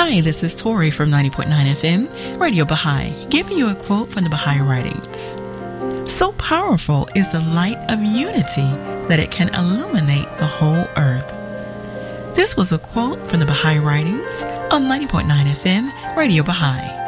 Hi, this is Tori from 90.9 FM, Radio Baha'i, giving you a quote from the Baha'i writings. So powerful is the light of unity that it can illuminate the whole earth. This was a quote from the Baha'i writings on 90.9 FM, Radio Baha'i.